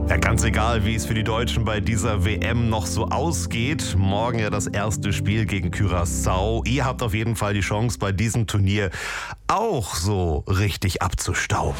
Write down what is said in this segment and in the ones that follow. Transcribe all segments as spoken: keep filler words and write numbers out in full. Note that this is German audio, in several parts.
Ja, ganz egal, wie es für die Deutschen bei dieser W M noch so ausgeht. Morgen ja das erste Spiel gegen Curaçao. Ihr habt auf jeden Fall die Chance, bei diesem Turnier auch so richtig abzustauben.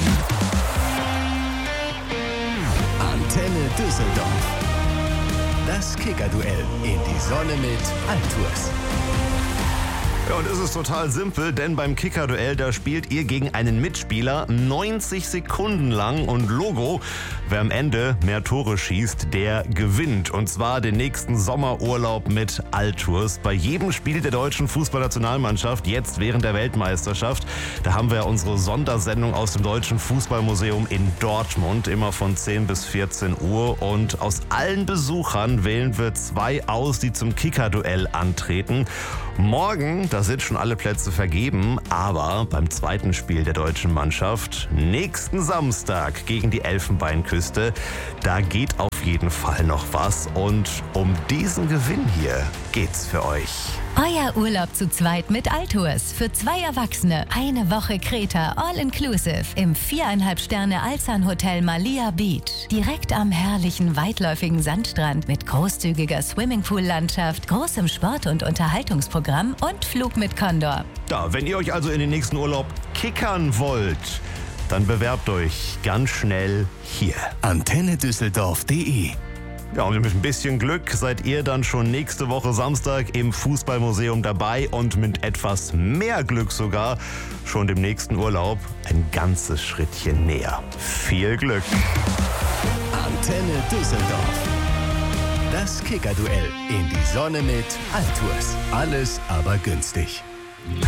Antenne Düsseldorf. Das Kicker-Duell in die Sonne mit Altours. Ja, und es ist total simpel, denn beim Kicker-Duell, da spielt ihr gegen einen Mitspieler neunzig Sekunden lang und Logo, wer am Ende mehr Tore schießt, der gewinnt. Und zwar den nächsten Sommerurlaub mit Altours. Bei jedem Spiel der deutschen Fußballnationalmannschaft, jetzt während der Weltmeisterschaft, da haben wir unsere Sondersendung aus dem Deutschen Fußballmuseum in Dortmund, immer von zehn bis vierzehn Uhr. Und aus allen Besuchern wählen wir zwei aus, die zum Kicker-Duell antreten. Morgen, da sind schon alle Plätze vergeben, aber beim zweiten Spiel der deutschen Mannschaft, nächsten Samstag gegen die Elfenbeinküste, da geht auf jeden Fall noch was und um diesen Gewinn hier geht's für euch. Euer Urlaub zu zweit mit Altours. Für zwei Erwachsene. Eine Woche Kreta, all-inclusive. Im viereinhalb Sterne Alzan-Hotel Malia Beach. Direkt am herrlichen, weitläufigen Sandstrand mit großzügiger Swimmingpool-Landschaft, großem Sport- und Unterhaltungsprogramm und Flug mit Condor. Ja, wenn ihr euch also in den nächsten Urlaub kickern wollt, dann bewerbt euch ganz schnell hier. Antenne Düsseldorf punkt de. Ja, und mit ein bisschen Glück seid ihr dann schon nächste Woche Samstag im Fußballmuseum dabei und mit etwas mehr Glück sogar schon dem nächsten Urlaub ein ganzes Schrittchen näher. Viel Glück! Antenne Düsseldorf. Das Kicker-Duell in die Sonne mit Altours. Alles aber günstig.